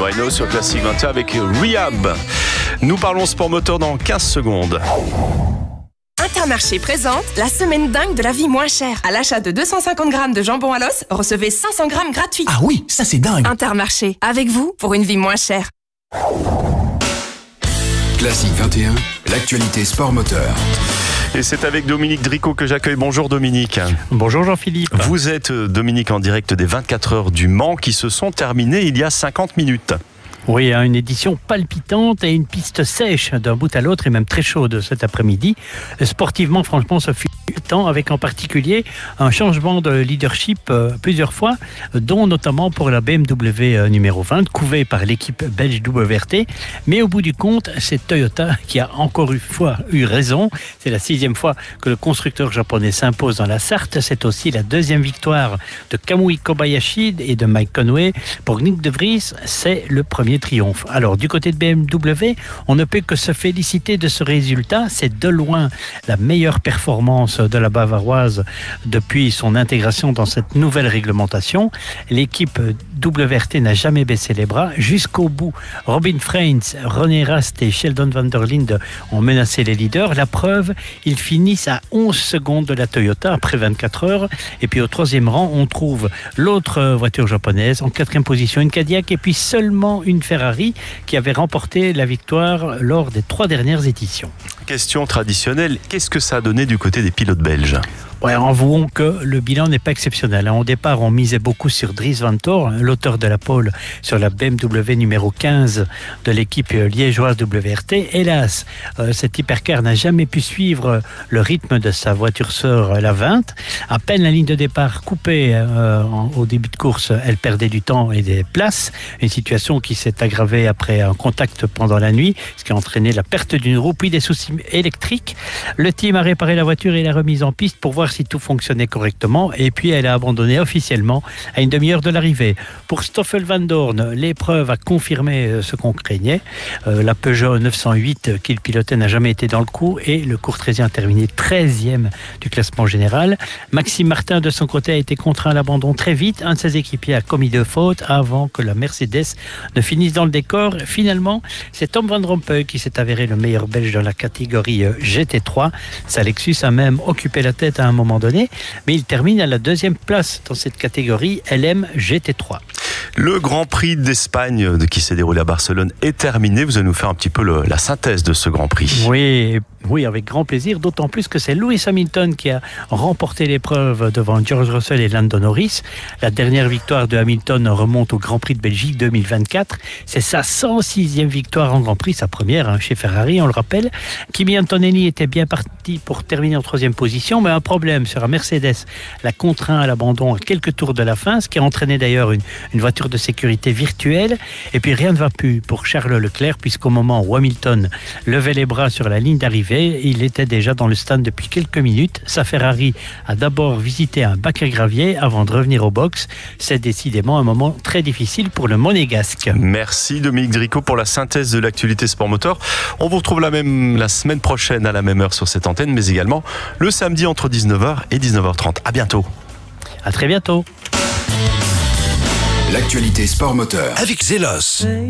Moreno sur Classic 21 avec Rehab. Nous parlons sport moteur dans 15 secondes. Intermarché présente la semaine dingue de la vie moins chère. À l'achat de 250 grammes de jambon à l'os, recevez 500 grammes gratuits. Ah oui, ça c'est dingue. Intermarché, avec vous pour une vie moins chère. Classic 21, l'actualité sport moteur. Et c'est avec Dominique Dricot que j'accueille. Bonjour Dominique. Bonjour Jean-Philippe. Vous êtes Dominique en direct des 24 heures du Mans qui se sont terminées il y a 50 minutes. Oui, une édition palpitante et une piste sèche d'un bout à l'autre et même très chaude cet après-midi. Sportivement, franchement, ça fut temps avec en particulier un changement de leadership plusieurs fois, dont notamment pour la BMW numéro 20, couvée par l'équipe belge WRT. Mais au bout du compte, c'est Toyota qui a encore une fois eu raison. C'est la 6e fois que le constructeur japonais s'impose dans la Sarthe. C'est aussi la 2e victoire de Kamui Kobayashi et de Mike Conway. Pour Nick De Vries, c'est le premier triomphe. Alors, du côté de BMW, on ne peut que se féliciter de ce résultat. C'est de loin la meilleure performance de la Bavaroise depuis son intégration dans cette nouvelle réglementation. L'équipe WRT n'a jamais baissé les bras jusqu'au bout. Robin Freins, René Rast et Sheldon van der Linde ont menacé les leaders. La preuve, ils finissent à 11 secondes de la Toyota après 24 heures. Et puis au 3e rang, on trouve l'autre voiture japonaise. En 4e position, une Cadillac et puis seulement une Ferrari qui avait remporté la victoire lors des 3 dernières éditions. Question traditionnelle, qu'est-ce que ça a donné du côté des pilotes belges ? Ouais, avouons que le bilan n'est pas exceptionnel. Au départ, on misait beaucoup sur Dries Vanthoor, l'auteur de la pole sur la BMW numéro 15 de l'équipe liégeoise WRT. Hélas, cette hypercar n'a jamais pu suivre le rythme de sa voiture sœur, la 20. À peine la ligne de départ coupée au début de course, elle perdait du temps et des places. Une situation qui s'est aggravée après un contact pendant la nuit, ce qui a entraîné la perte d'une roue puis des soucis électriques. Le team a réparé la voiture et l'a remise en piste pour voir si tout fonctionnait correctement, et puis elle a abandonné officiellement à une demi-heure de l'arrivée. Pour Stoffel Van Dorn, l'épreuve a confirmé ce qu'on craignait. La Peugeot 908 qu'il pilotait n'a jamais été dans le coup et le Courtrézien a terminé 13e du classement général. Maxime Martin, de son côté, a été contraint à l'abandon très vite. Un de ses équipiers a commis 2 fautes avant que la Mercedes ne finisse dans le décor. Finalement, c'est Tom Van Rompuy qui s'est avéré le meilleur belge dans la catégorie GT3. Sa Lexus a même occupé la tête à un moment donné, mais il termine à la 2e place dans cette catégorie LM GT3. Le Grand Prix d'Espagne qui s'est déroulé à Barcelone est terminé. Vous allez nous faire un petit peu la synthèse de ce Grand Prix. Oui, avec grand plaisir, d'autant plus que c'est Lewis Hamilton qui a remporté l'épreuve devant George Russell et Lando Norris. La dernière victoire de Hamilton remonte au Grand Prix de Belgique 2024. C'est sa 106e victoire en Grand Prix, sa première chez Ferrari, on le rappelle. Kimi Antonelli était bien parti pour terminer en 3e position, mais un problème sur la Mercedes l'a contraint à l'abandon à quelques tours de la fin, ce qui a entraîné d'ailleurs une voiture de sécurité virtuelle. Et puis rien ne va plus pour Charles Leclerc, puisqu'au moment où Hamilton levait les bras sur la ligne d'arrivée, il était déjà dans le stand depuis quelques minutes. Sa Ferrari a d'abord visité un bac à gravier avant de revenir au box. C'est décidément un moment très difficile pour le Monégasque. Merci Dominique Dricot pour la synthèse de l'actualité sport moteur. On vous retrouve la semaine prochaine à la même heure sur cette antenne, mais également le samedi entre 19h et 19h30. À bientôt. À très bientôt. L'actualité sport moteur Avec Zelos.